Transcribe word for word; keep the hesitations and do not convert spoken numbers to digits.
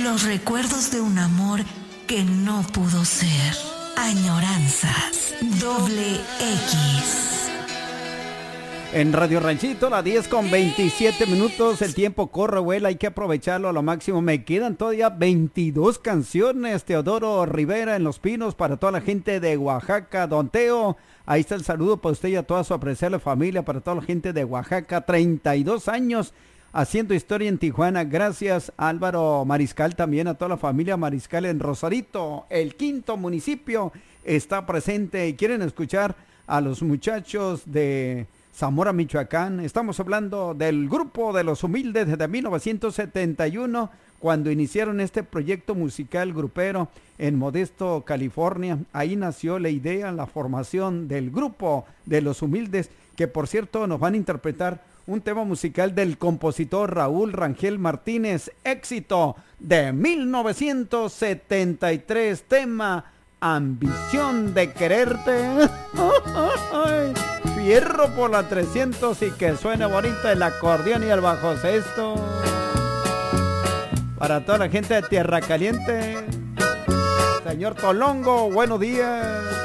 Los recuerdos de un amor que no pudo ser. Añoranzas. Doble X. En Radio Ranchito, las diez con veintisiete minutos, el tiempo corre, vuela, hay que aprovecharlo a lo máximo. Me quedan todavía veintidós canciones. Teodoro Rivera en Los Pinos, para toda la gente de Oaxaca. Don Teo, ahí está el saludo para usted y a toda su apreciable familia, para toda la gente de Oaxaca. treinta y dos años haciendo historia en Tijuana. Gracias, Álvaro Mariscal, también a toda la familia Mariscal en Rosarito, el quinto municipio, está presente. Y quieren escuchar a los muchachos de Zamora, Michoacán. Estamos hablando del grupo de Los Humildes desde mil novecientos setenta y uno, cuando iniciaron este proyecto musical grupero en Modesto, California. Ahí nació la idea, la formación del grupo de Los Humildes, que por cierto nos van a interpretar un tema musical del compositor Raúl Rangel Martínez, éxito de mil novecientos setenta y tres, tema Ambición de Quererte. Fierro por la trescientos y que suene bonito el acordeón y el bajo sexto. Para toda la gente de Tierra Caliente. Señor Tolongo, buenos días.